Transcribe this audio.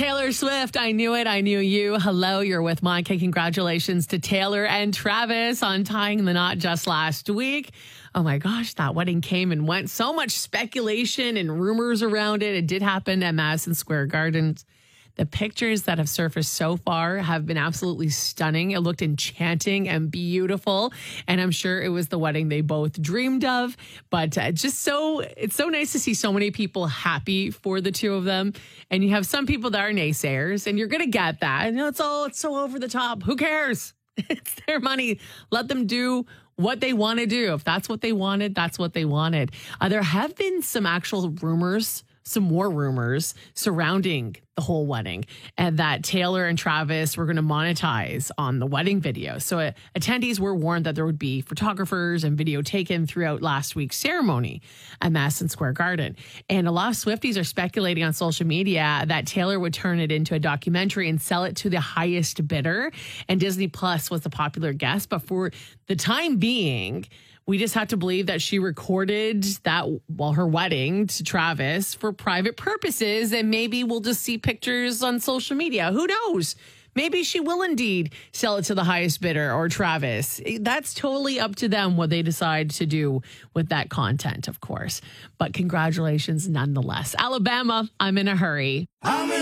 Taylor Swift, I Knew It, I Knew You. Hello, you're with Monica. Congratulations to Taylor and Travis on tying the knot just last week. Oh my gosh, that wedding came and went. So much speculation and rumors around it. It did happen at Madison Square Garden. The pictures that have surfaced so far have been absolutely stunning. It looked enchanting and beautiful. And I'm sure it was the wedding they both dreamed of. But it's so nice to see so many people happy for the two of them. And you have some people that are naysayers, and you're going to get that. And it's so over the top. Who cares? It's their money. Let them do what they want to do. If that's what they wanted, that's what they wanted. There have been some actual rumors, some more rumors surrounding the whole wedding, and that Taylor and Travis were going to monetize on the wedding video. So attendees were warned that there would be photographers and video taken throughout last week's ceremony at Madison Square Garden. And a lot of Swifties are speculating on social media that Taylor would turn it into a documentary and sell it to the highest bidder. And Disney Plus was the popular guest. But for the time being, we just have to believe that she recorded that, her wedding to Travis for private purposes, and maybe we'll just see pictures on social media. Who knows? Maybe she will indeed sell it to the highest bidder or Travis. That's totally up to them what they decide to do with that content, of course. But congratulations nonetheless. Alabama, I'm in a hurry.